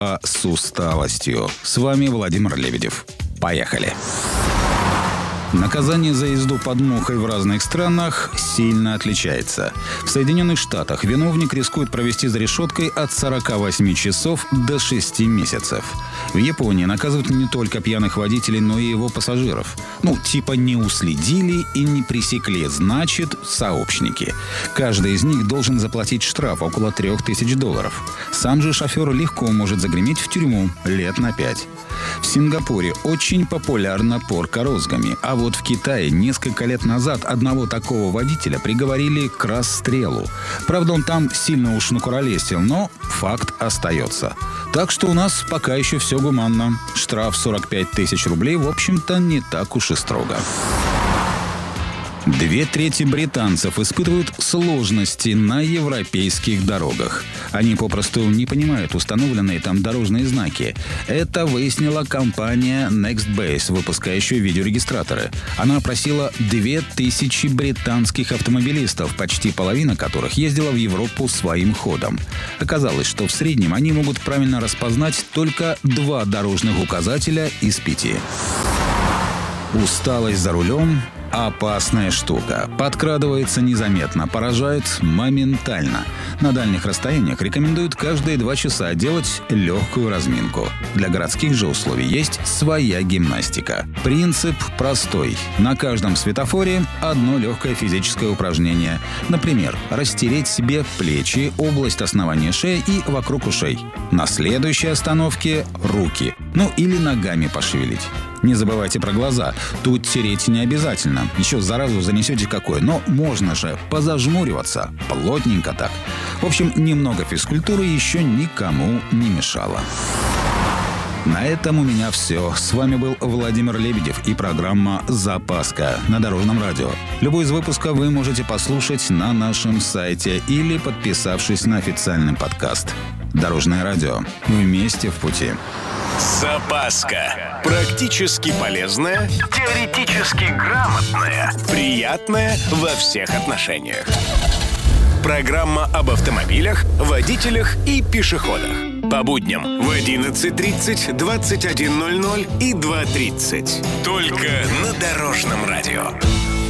борьба с усталостью. С вами Владимир Лебедев. Поехали! Наказание за езду под мухой в разных странах сильно отличается. В Соединенных Штатах виновник рискует провести за решеткой от 48 часов до 6 месяцев. В Японии наказывают не только пьяных водителей, но и его пассажиров. Типа не уследили и не пресекли, значит, сообщники. Каждый из них должен заплатить штраф около $3000. Сам же шофер легко может загреметь в тюрьму лет на 5. В Сингапуре очень популярна порка розгами, а вот в Китае несколько лет назад одного такого водителя приговорили к расстрелу. Правда, он там сильно уж накуролесил, но факт остается. Так что у нас пока еще все гуманно. Штраф 45 тысяч рублей, в общем-то, не так уж и строго. 2/3 британцев испытывают сложности на европейских дорогах. Они попросту не понимают установленные там дорожные знаки. Это выяснила компания Nextbase, выпускающая видеорегистраторы. Она опросила 2000 британских автомобилистов, почти половина которых ездила в Европу своим ходом. Оказалось, что в среднем они могут правильно распознать только 2 дорожных указателя из 5. Усталость за рулем – опасная штука. Подкрадывается незаметно, поражает моментально. На дальних расстояниях рекомендуют каждые 2 часа делать легкую разминку. Для городских же условий есть своя гимнастика. Принцип простой. На каждом светофоре одно легкое физическое упражнение. Например, растереть себе плечи, область основания шеи и вокруг ушей. На следующей остановке – руки. Или ногами пошевелить. Не забывайте про глаза. Тут тереть не обязательно. Еще заразу занесете какой. Но можно же позажмуриваться. Плотненько так. В общем, немного физкультуры еще никому не мешало. На этом у меня все. С вами был Владимир Лебедев и программа «Запаска» на Дорожном радио. Любой из выпусков вы можете послушать на нашем сайте или подписавшись на официальный подкаст. Дорожное радио. Вместе в пути. Запаска. Практически полезная, теоретически грамотная, приятная во всех отношениях. Программа об автомобилях, водителях и пешеходах. По будням в 11:30, 21:00 и 2:30. Только на Дорожном радио.